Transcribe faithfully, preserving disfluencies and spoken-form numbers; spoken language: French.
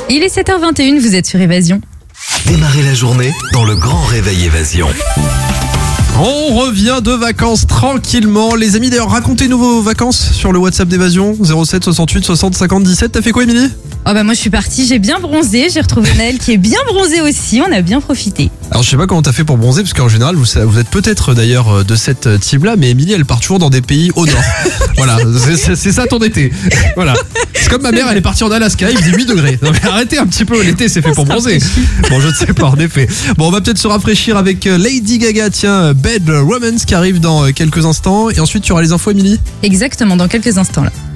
Il est sept heures vingt et une, vous êtes sur Évasion. Démarrez la journée dans le grand réveil Évasion. On revient de vacances tranquillement. Les amis, d'ailleurs, racontez-nous vos vacances sur le WhatsApp d'Évasion zéro sept soixante-huit soixante cinquante dix-sept. T'as fait quoi, Émilie ? Oh bah moi je suis partie, j'ai bien bronzé, j'ai retrouvé Naël qui est bien bronzé aussi, on a bien profité. Alors je sais pas comment t'as fait pour bronzer, parce qu'en général vous, vous êtes peut-être d'ailleurs de cette team-là, mais Émilie elle part toujours dans des pays au nord. Voilà, c'est, c'est, c'est ça ton été. Voilà. C'est comme ma mère, elle est partie en Alaska, il faisait huit degrés. Non mais arrêtez un petit peu, l'été c'est fait pour bronzer. Bon, je ne sais pas en effet. Bon, on va peut-être se rafraîchir avec Lady Gaga, tiens, Bad Romance qui arrive dans quelques instants. Et ensuite tu auras les infos, Émilie ? Exactement, dans quelques instants là.